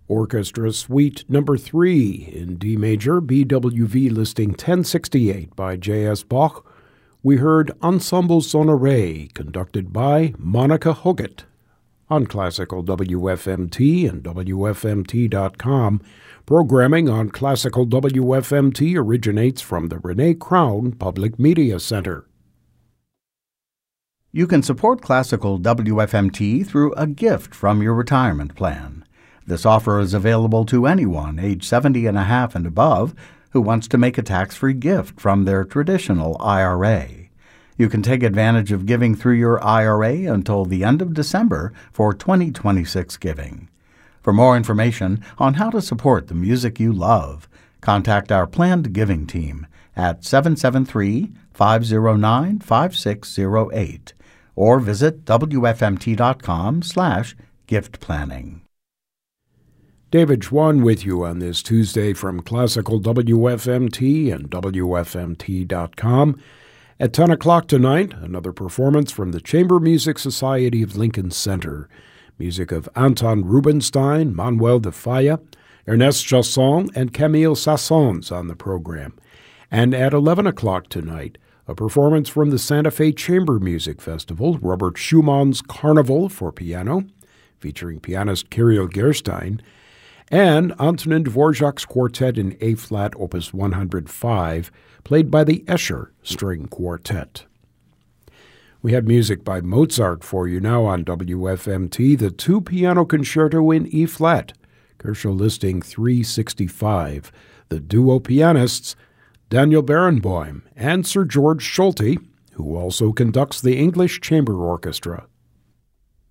Orchestra Suite Number 3 in D major, BWV listing 1068 by J.S. Bach. We heard Ensemble Sonore, conducted by Monica Hoggett. On Classical WFMT and WFMT.com, programming on Classical WFMT originates from the Rene Crown Public Media Center. You can support Classical WFMT through a gift from your retirement plan. This offer is available to anyone age 70 and a half and above who wants to make a tax-free gift from their traditional IRA. You can take advantage of giving through your IRA until the end of December for 2026 giving. For more information on how to support the music you love, contact our planned giving team at 773-509-5608 or visit wfmt.com/gift-planning. David Schwann with you on this Tuesday from Classical WFMT and WFMT.com. At 10 o'clock tonight, another performance from the Chamber Music Society of Lincoln Center. Music of Anton Rubinstein, Manuel de Falla, Ernest Chausson, and Camille Sassons on the program. And at 11 o'clock tonight, a performance from the Santa Fe Chamber Music Festival, Robert Schumann's Carnival for piano, featuring pianist Kirill Gerstein, and Antonin Dvorak's Quartet in A-flat, Opus 105, played by the Escher String Quartet. We have music by Mozart for you now on WFMT, the two-piano concerto in E-flat, Kershaw listing 365. The duo pianists, Daniel Barenboim and Sir George Solti, who also conducts the English Chamber Orchestra.